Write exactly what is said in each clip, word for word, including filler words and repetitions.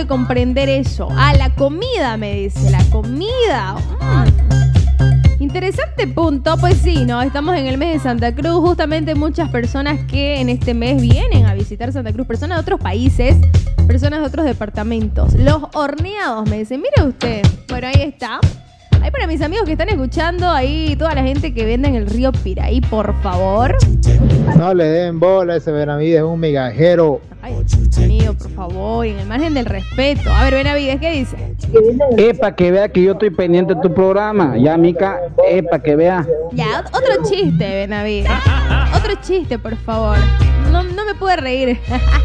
puede comprender eso. Ah, la comida, me dice, la comida. Mm. Interesante punto. Pues sí, ¿no? Estamos en el mes de Santa Cruz. Justamente muchas personas que en este mes vienen a visitar Santa Cruz, personas de otros países, personas de otros departamentos. Los horneados, me dicen. Mire usted. Bueno, ahí está. Ahí para mis amigos que están escuchando, ahí toda la gente que vende en el río Piraí, por favor. No le den bola, ese Benavides es un migajero. Ay, amigo, por favor, en el margen del respeto. A ver, Benavides, ¿qué dice? Epa, que vea que yo estoy pendiente de tu programa. Ya, Mica, epa, que vea. Ya, otro chiste, Benavides. Otro chiste, por favor. No, no me pude reír.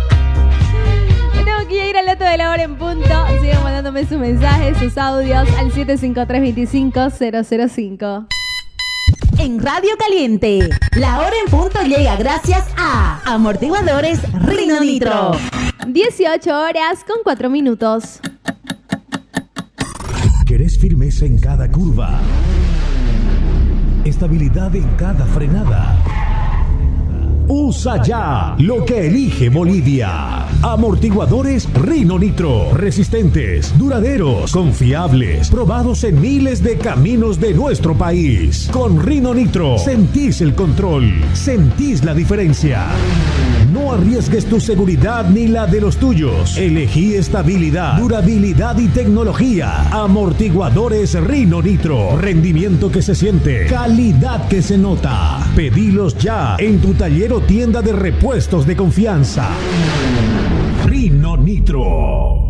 Tengo que ir al dato de la hora en punto. Sigan mandándome sus mensajes, sus audios al siete cinco tres, dos cinco, cero cero cinco. En Radio Caliente, la hora en punto llega gracias a Amortiguadores Rino Nitro. dieciocho horas con cuatro minutos. ¿Querés firmeza en cada curva? Estabilidad en cada frenada. Usa ya lo que elige Bolivia. Amortiguadores Rino Nitro. Resistentes, duraderos, confiables, probados en miles de caminos de nuestro país. Con Rino Nitro sentís el control, sentís la diferencia. No arriesgues tu seguridad ni la de los tuyos. Elegí estabilidad, durabilidad y tecnología. Amortiguadores Rino Nitro. Rendimiento que se siente, calidad que se nota. Pedilos ya en tu taller o tienda de repuestos de confianza. Rino Nitro.